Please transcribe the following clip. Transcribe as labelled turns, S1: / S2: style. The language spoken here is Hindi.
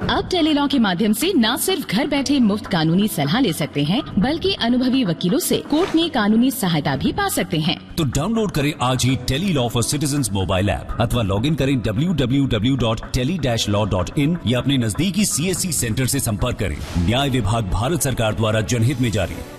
S1: अब टेलीलॉ के माध्यम से न सिर्फ घर बैठे मुफ्त कानूनी सलाह ले सकते हैं, बल्कि अनुभवी वकीलों से कोर्ट में कानूनी सहायता भी पा सकते हैं।
S2: तो डाउनलोड करें आज ही Tele-Law for citizens mobile app अथवा लॉग इन करें www.tele-law.in या अपने नजदीकी CSC सेंटर से संपर्क करें। न्याय विभाग भारत सरकार द्वारा जनहित में जारी।